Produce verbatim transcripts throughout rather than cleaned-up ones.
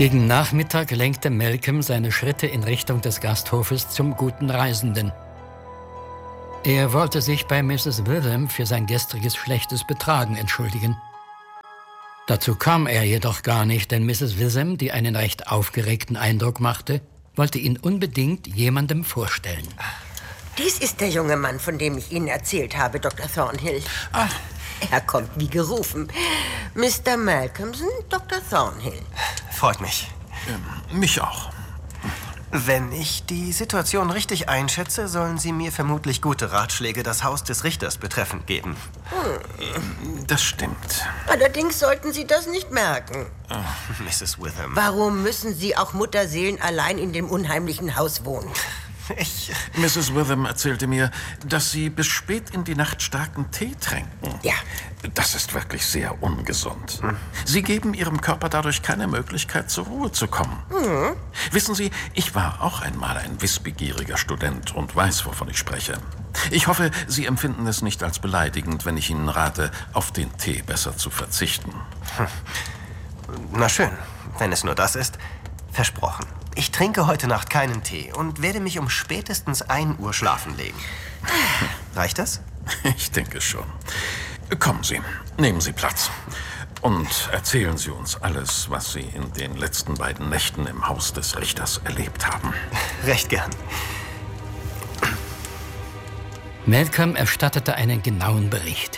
Gegen Nachmittag lenkte Malcolm seine Schritte in Richtung des Gasthofes zum guten Reisenden. Er wollte sich bei Misses Witham für sein gestriges schlechtes Betragen entschuldigen. Dazu kam er jedoch gar nicht, denn Misses Witham, die einen recht aufgeregten Eindruck machte, wollte ihn unbedingt jemandem vorstellen. Dies ist der junge Mann, von dem ich Ihnen erzählt habe, Doktor Thornhill. Ah. Er kommt wie gerufen. Mister Malcolmson, Doktor Thornhill. Freut mich. Ähm, mich auch. Wenn ich die Situation richtig einschätze, sollen Sie mir vermutlich gute Ratschläge das Haus des Richters betreffend geben. Hm. Das stimmt. Allerdings sollten Sie das nicht merken. Oh, Misses Witham. Warum müssen Sie auch Mutterseelen allein in dem unheimlichen Haus wohnen? Ich... Misses Witham erzählte mir, dass Sie bis spät in die Nacht starken Tee tränken. Ja. Das ist wirklich sehr ungesund. Hm. Sie geben Ihrem Körper dadurch keine Möglichkeit, zur Ruhe zu kommen. Hm. Wissen Sie, ich war auch einmal ein wissbegieriger Student und weiß, wovon ich spreche. Ich hoffe, Sie empfinden es nicht als beleidigend, wenn ich Ihnen rate, auf den Tee besser zu verzichten. Hm. Na schön, wenn es nur das ist. Versprochen. Ich trinke heute Nacht keinen Tee und werde mich um spätestens ein Uhr schlafen legen. Reicht das? Ich denke schon. Kommen Sie, nehmen Sie Platz. Und erzählen Sie uns alles, was Sie in den letzten beiden Nächten im Haus des Richters erlebt haben. Recht gern. Malcolm erstattete einen genauen Bericht.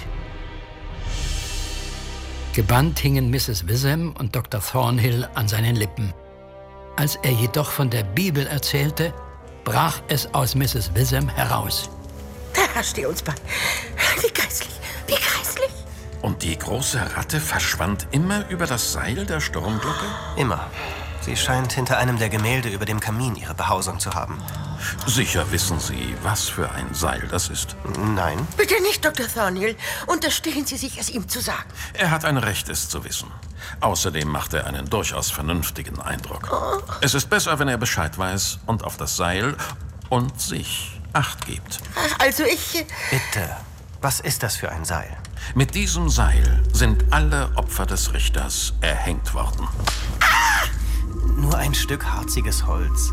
Gebannt hingen Misses Witham und Doktor Thornhill an seinen Lippen. Als er jedoch von der Bibel erzählte, brach es aus Misses Witham heraus. Da steh uns bei. Wie geistlich, wie geistlich. Und die große Ratte verschwand immer über das Seil der Sturmglocke? Immer. Sie scheint hinter einem der Gemälde über dem Kamin ihre Behausung zu haben. Sicher wissen Sie, was für ein Seil das ist? Nein. Bitte nicht, Doktor Thornhill. Unterstehen Sie sich, es ihm zu sagen. Er hat ein Recht, es zu wissen. Außerdem macht er einen durchaus vernünftigen Eindruck. Oh. Es ist besser, wenn er Bescheid weiß und auf das Seil und sich Acht gibt. Also ich... Bitte, was ist das für ein Seil? Mit diesem Seil sind alle Opfer des Richters erhängt worden. Ah! Nur ein Stück harziges Holz.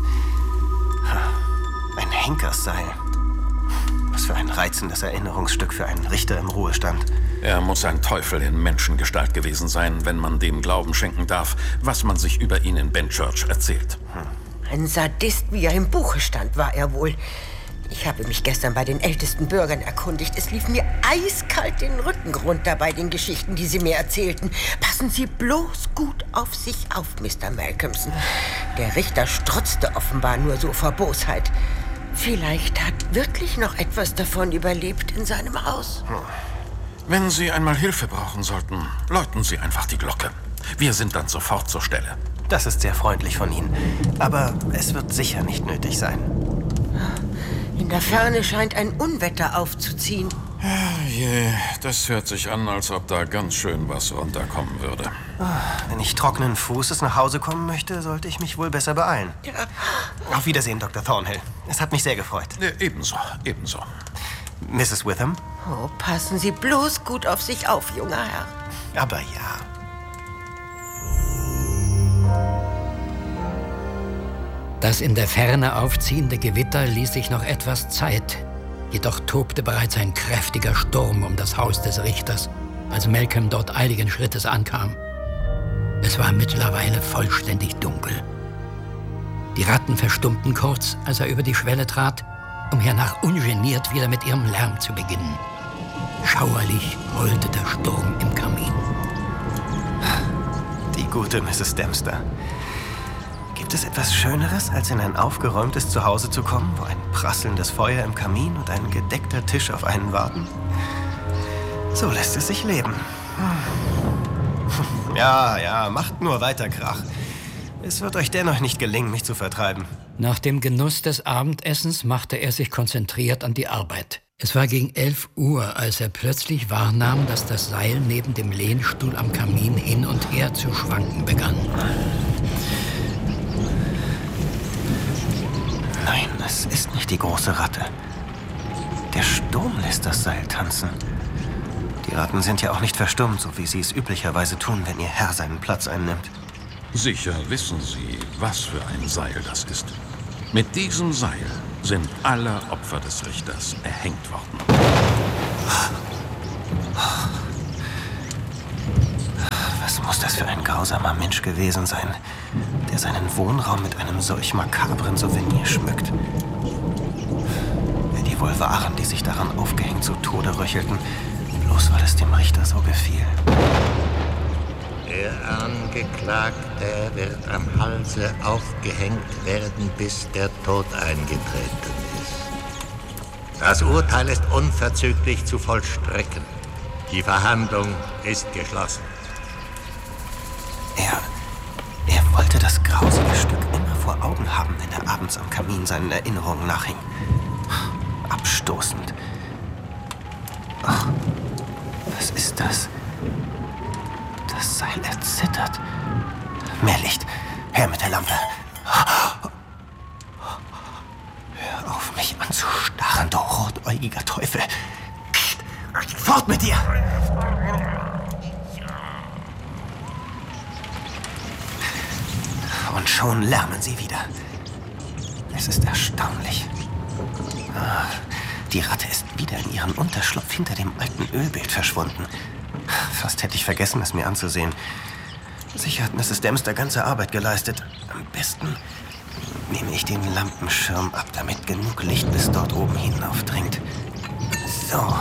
Ein Henkersseil. Was für ein reizendes Erinnerungsstück für einen Richter im Ruhestand. Er muss ein Teufel in Menschengestalt gewesen sein, wenn man dem Glauben schenken darf, was man sich über ihn in Benchurch erzählt. Hm. Ein Sadist, wie er im Buche stand, war er wohl. Ich habe mich gestern bei den ältesten Bürgern erkundigt. Es lief mir eiskalt den Rücken runter bei den Geschichten, die sie mir erzählten. Passen Sie bloß gut auf sich auf, Mister Malcolmson. Der Richter strotzte offenbar nur so vor Bosheit. Vielleicht hat wirklich noch etwas davon überlebt in seinem Haus. Hm. Wenn Sie einmal Hilfe brauchen sollten, läuten Sie einfach die Glocke. Wir sind dann sofort zur Stelle. Das ist sehr freundlich von Ihnen. Aber es wird sicher nicht nötig sein. In der Ferne scheint ein Unwetter aufzuziehen. Ja, je, das hört sich an, als ob da ganz schön was runterkommen würde. Wenn ich trockenen Fußes nach Hause kommen möchte, sollte ich mich wohl besser beeilen. Ja. Auf Wiedersehen, Doktor Thornhill. Es hat mich sehr gefreut. Ja, ebenso, ebenso. Misses Witham? Oh, passen Sie bloß gut auf sich auf, junger Herr. Aber ja. Das in der Ferne aufziehende Gewitter ließ sich noch etwas Zeit. Jedoch tobte bereits ein kräftiger Sturm um das Haus des Richters, als Malcolm dort eiligen Schrittes ankam. Es war mittlerweile vollständig dunkel. Die Ratten verstummten kurz, als er über die Schwelle trat, um hernach ungeniert wieder mit ihrem Lärm zu beginnen. Schauerlich heulte der Sturm im Kamin. Die gute Misses Dempster. Gibt es etwas Schöneres, als in ein aufgeräumtes Zuhause zu kommen, wo ein prasselndes Feuer im Kamin und ein gedeckter Tisch auf einen warten? So lässt es sich leben. Ja, ja, macht nur weiter Krach. Es wird euch dennoch nicht gelingen, mich zu vertreiben. Nach dem Genuss des Abendessens machte er sich konzentriert an die Arbeit. Es war gegen elf Uhr, als er plötzlich wahrnahm, dass das Seil neben dem Lehnstuhl am Kamin hin und her zu schwanken begann. Nein, es ist nicht die große Ratte. Der Sturm lässt das Seil tanzen. Die Ratten sind ja auch nicht verstummt, so wie sie es üblicherweise tun, wenn ihr Herr seinen Platz einnimmt. Sicher wissen Sie, was für ein Seil das ist. Mit diesem Seil sind alle Opfer des Richters erhängt worden. Was muss das für ein grausamer Mensch gewesen sein, der seinen Wohnraum mit einem solch makabren Souvenir schmückt? Wer die wohl waren, die sich daran aufgehängt zu Tode röchelten, bloß weil es dem Richter so gefiel. Der Angeklagte wird am Halse aufgehängt werden, bis der Tod eingetreten ist. Das Urteil ist unverzüglich zu vollstrecken. Die Verhandlung ist geschlossen. Er, er wollte das grausige Stück immer vor Augen haben, wenn er abends am Kamin seinen Erinnerungen nachhing. Abstoßend. Ach, was ist das? Das Seil erzittert. Mehr Licht. Her mit der Lampe. Hör auf, mich anzustarren, du rotäugiger Teufel. Fort mit dir! Und schon lärmen sie wieder. Es ist erstaunlich. Ah, die Ratte ist wieder in ihren Unterschlupf hinter dem alten Ölbild verschwunden. Fast hätte ich vergessen, es mir anzusehen. Sicher hat Misses Dempster ganze Arbeit geleistet. Am besten nehme ich den Lampenschirm ab, damit genug Licht bis dort oben hinaufdringt. So.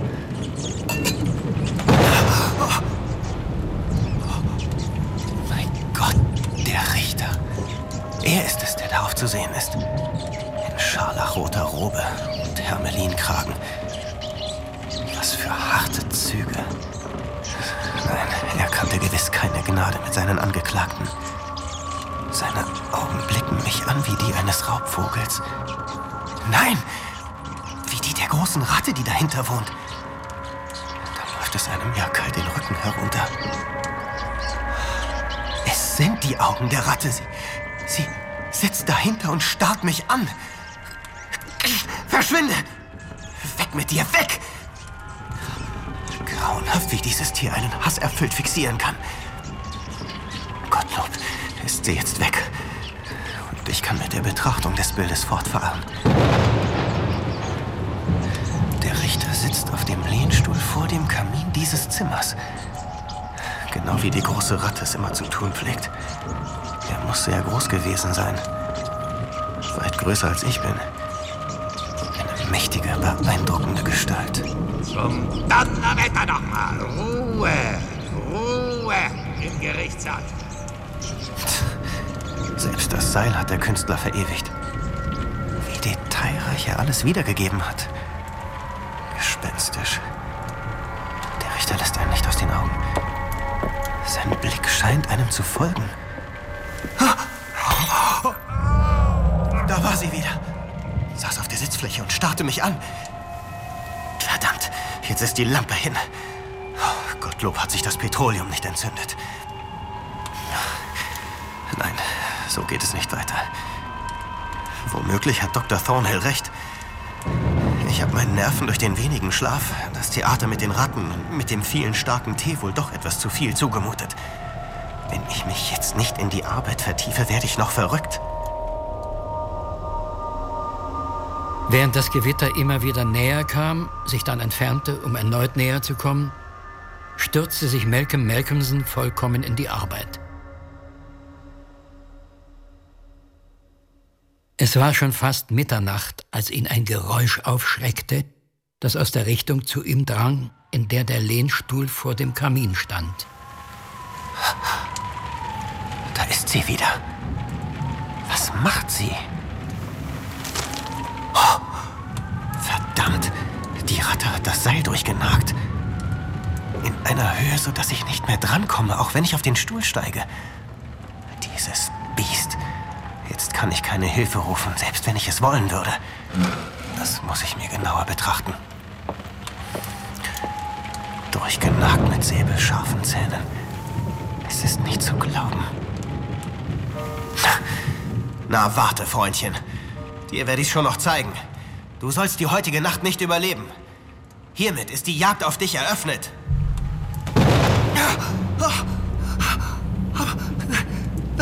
Mein Gott, der Richter. Er ist es, der da aufzusehen ist. In scharlachroter Robe und Hermelinkragen. Was für harte Züge. Nein, er kannte gewiss keine Gnade mit seinen Angeklagten. Seine Augen blicken mich an wie die eines Raubvogels. Nein, wie die der großen Ratte, die dahinter wohnt. Da läuft es einem ja kalt den Rücken herunter. Es sind die Augen der Ratte. Sie, sie sitzt dahinter und starrt mich an. Verschwinde! Weg mit dir, weg! Grauenhaft, wie dieses Tier einen Hass erfüllt fixieren kann. Gottlob, ist sie jetzt weg. Und ich kann mit der Betrachtung des Bildes fortfahren. Der Richter sitzt auf dem Lehnstuhl vor dem Kamin dieses Zimmers. Genau wie die große Ratte es immer zu tun pflegt. Er muss sehr groß gewesen sein. Weit größer als ich bin. Eine mächtige, beeindruckende Gestalt. Zum Donnerwetter nochmal! Ruhe! Ruhe im Gerichtssaal! Selbst das Seil hat der Künstler verewigt. Wie detailreich er alles wiedergegeben hat. Gespenstisch. Der Richter lässt einen nicht aus den Augen. Sein Blick scheint einem zu folgen. Da war sie wieder. Saß auf der Sitzfläche und starrte mich an. Verdammt, jetzt ist die Lampe hin. Gottlob hat sich das Petroleum nicht entzündet. Nein, so geht es nicht weiter. Womöglich hat Doktor Thornhill recht. Ich habe meinen Nerven durch den wenigen Schlaf, das Theater mit den Ratten und mit dem vielen starken Tee wohl doch etwas zu viel zugemutet. Wenn ich mich jetzt nicht in die Arbeit vertiefe, werde ich noch verrückt. Während das Gewitter immer wieder näher kam, sich dann entfernte, um erneut näher zu kommen, stürzte sich Malcolm Malcolmson vollkommen in die Arbeit. Es war schon fast Mitternacht, als ihn ein Geräusch aufschreckte, das aus der Richtung zu ihm drang, in der der Lehnstuhl vor dem Kamin stand. Da ist sie wieder. Was macht sie? Oh, verdammt, die Ratte hat das Seil durchgenagt. In einer Höhe, so dass ich nicht mehr drankomme, auch wenn ich auf den Stuhl steige. Dieses Biest. Jetzt kann ich keine Hilfe rufen, selbst wenn ich es wollen würde. Das muss ich mir genauer betrachten. Durchgenagt mit säbelscharfen Zähnen. Es ist nicht zu glauben. Na, warte, Freundchen. Dir werde ich schon noch zeigen. Du sollst die heutige Nacht nicht überleben. Hiermit ist die Jagd auf dich eröffnet.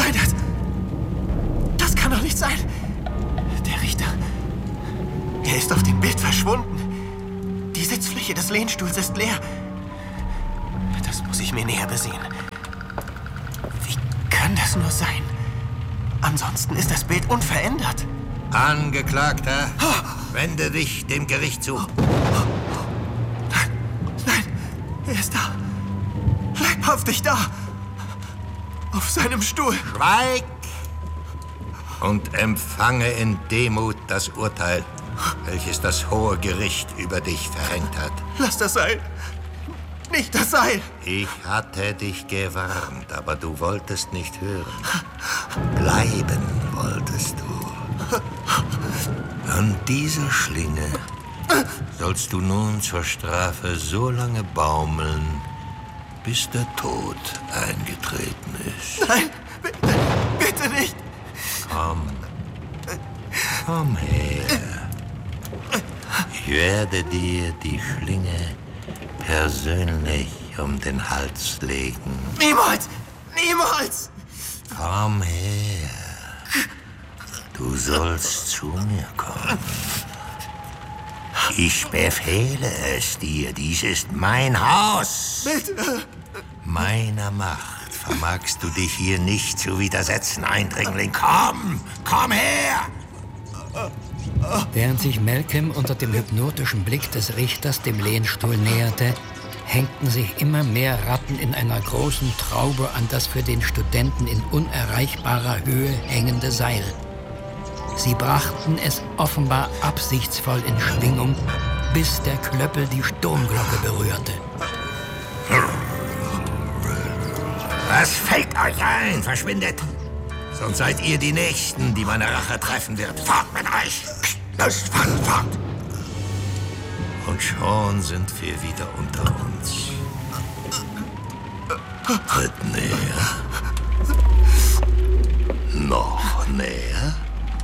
Leiche des Lehnstuhls ist leer. Das muss ich mir näher besehen. Wie kann das nur sein? Ansonsten ist das Bild unverändert. Angeklagter, wende dich dem Gericht zu. Nein, nein, er ist da. Leibhaftig da. Auf seinem Stuhl. Schweig und empfange in Demut das Urteil, welches das hohe Gericht über dich verhängt hat. Lass das Seil. Nicht das Seil. Ich hatte dich gewarnt, aber du wolltest nicht hören. Bleiben wolltest du. An dieser Schlinge sollst du nun zur Strafe so lange baumeln, bis der Tod eingetreten ist. Nein, bitte, bitte nicht. Komm, komm her. Ich werde dir die Schlinge persönlich um den Hals legen. Niemals, niemals. Komm her. Du sollst zu mir kommen. Ich befehle es dir. Dies ist mein Haus. Bitte. Meiner Macht vermagst du dich hier nicht zu widersetzen, Eindringling. Komm, komm her. Während sich Malcolm unter dem hypnotischen Blick des Richters dem Lehnstuhl näherte, hängten sich immer mehr Ratten in einer großen Traube an das für den Studenten in unerreichbarer Höhe hängende Seil. Sie brachten es offenbar absichtsvoll in Schwingung, bis der Klöppel die Sturmglocke berührte. Was fällt euch ein? Verschwindet! Sonst seid ihr die Nächsten, die meine Rache treffen wird. Fort mit euch! Los, fort, fort! Und schon sind wir wieder unter uns. Tritt näher. Noch näher.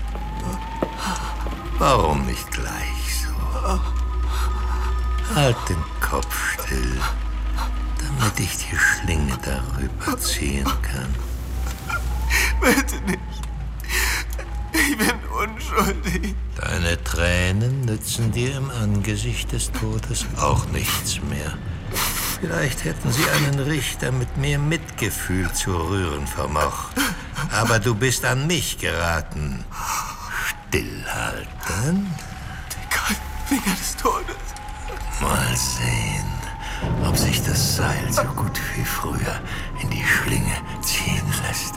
Warum nicht gleich so? Halt den Kopf still, damit ich die Schlinge darüber ziehen kann. Bitte nicht. Ich bin unschuldig. Deine Tränen nützen dir im Angesicht des Todes auch nichts mehr. Vielleicht hätten sie einen Richter mit mehr Mitgefühl zu rühren vermocht. Aber du bist an mich geraten. Stillhalten. Die kalten Finger des Todes. Mal sehen, ob sich das Seil so gut wie früher in die Schlinge ziehen lässt.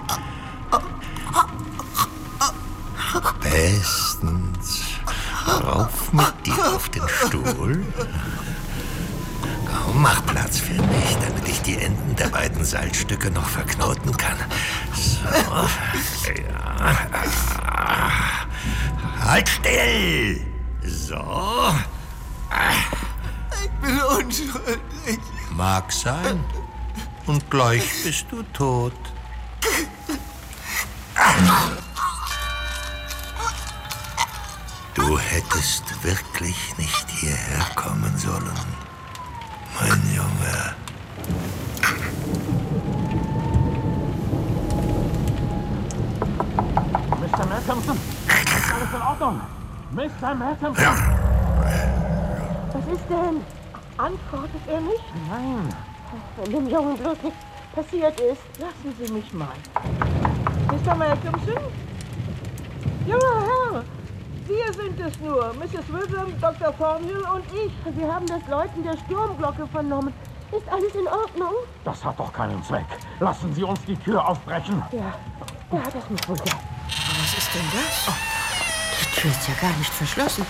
Bestens. Rauf mit dir auf den Stuhl. Komm, mach Platz für mich, damit ich die Enden der beiden Seilstücke noch verknoten kann. So. Ja. Halt still! So. Ich bin unschuldig. Mag sein. Und gleich bist du tot. Du hättest wirklich nicht hierher kommen sollen, mein Junge. Mister Malcolmson, ist alles in Ordnung? Mister Malcolmson! Ja. Was ist denn? Antwortet er nicht? Nein, Wenn dem Jungen bloß nichts passiert ist. lassen Sie mich mal. Mister Malcolmson? Junger Herr, Sie sind es nur, Misses Witham, Doktor Thornhill und ich. Wir haben das Läuten der Sturmglocke vernommen. Ist alles in Ordnung? Das hat doch keinen Zweck. Lassen Sie uns die Tür aufbrechen. Ja, ja, das muss wohl sein. Was ist denn das? Die Tür ist ja gar nicht verschlossen.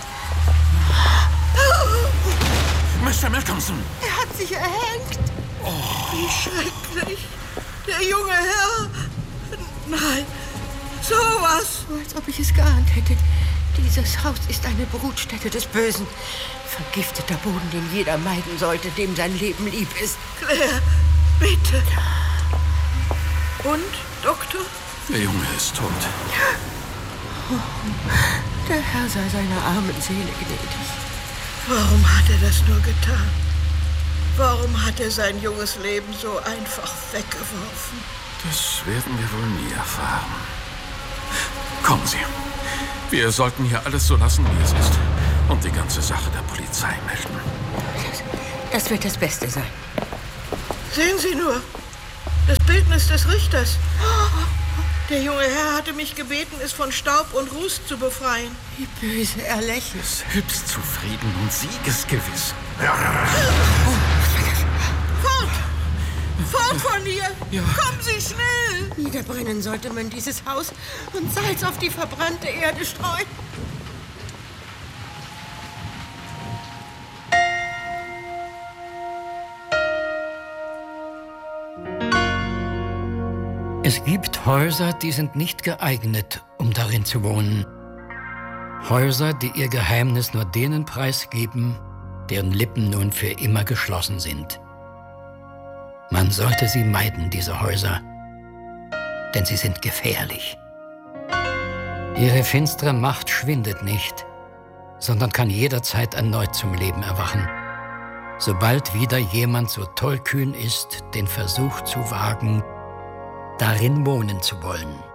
Mister Malcolmson! Er hat sich erhängt. Oh. Wie schrecklich. Der junge Herr. Nein, sowas. Als ob ich es geahnt hätte. Dieses Haus ist eine Brutstätte des Bösen. Vergifteter Boden, den jeder meiden sollte, dem sein Leben lieb ist. Claire, bitte. Und, Doktor? Der Junge ist tot. Oh, der Herr sei seiner armen Seele gnädig. Warum hat er das nur getan? Warum hat er sein junges Leben so einfach weggeworfen? Das werden wir wohl nie erfahren. Kommen Sie. Wir sollten hier alles so lassen, wie es ist. und die ganze Sache der Polizei melden. Das, das wird das Beste sein. Sehen Sie nur, das Bildnis des Richters. Der junge Herr hatte mich gebeten, es von Staub und Ruß zu befreien. Wie böse er lächelt. Selbstzufrieden und siegesgewiss. Fort! Fort von hier! Ja. Kommen Sie schnell! Niederbrennen sollte man dieses Haus und Salz auf die verbrannte Erde streuen. Es gibt Häuser, die sind nicht geeignet, um darin zu wohnen. Häuser, die ihr Geheimnis nur denen preisgeben, deren Lippen nun für immer geschlossen sind. Man sollte sie meiden, diese Häuser, denn sie sind gefährlich. Ihre finstere Macht schwindet nicht, sondern kann jederzeit erneut zum Leben erwachen, sobald wieder jemand so tollkühn ist, den Versuch zu wagen, darin wohnen zu wollen.